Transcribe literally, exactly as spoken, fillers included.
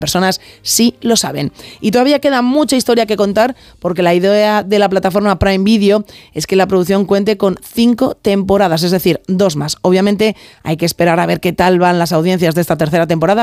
personas sí lo saben. Y todavía queda mucha historia que contar, porque la idea de la plataforma Prime Video es que la producción cuente con cinco temporadas, es decir, dos más. Obviamente hay que esperar a ver qué tal van las audiencias de esta tercera temporada,